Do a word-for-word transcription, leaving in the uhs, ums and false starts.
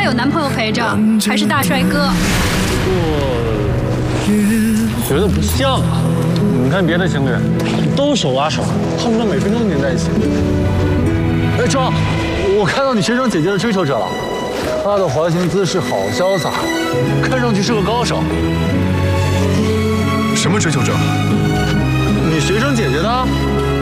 有男朋友陪着，还是大帅哥。 我觉得不像啊。你看别的情侣，都手拉手，恨不得每分钟黏在一起。哎，周，我看到你学生姐姐的追求者了，她的滑行姿势好潇洒，看上去是个高手。 什么追求者？ 你学生姐姐的。